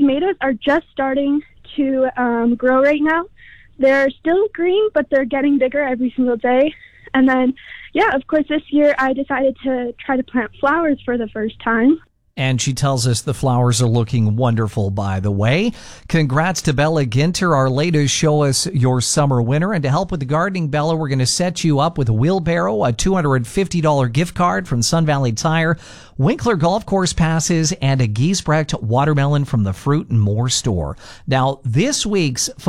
tomatoes are just starting to grow right now. They're still green, but they're getting bigger every single day. And then, yeah, of course, this year I decided to try to plant flowers for the first time. And she tells us the flowers are looking wonderful, by the way. Congrats to Bella Ginter, our latest Show Us Your Summer winner. And to help with the gardening, Bella, we're going to set you up with a wheelbarrow, a $250 gift card from Sun Valley Tire, Winkler Golf Course passes, and a Giesbrecht watermelon from the Fruit and More store. Now, this week's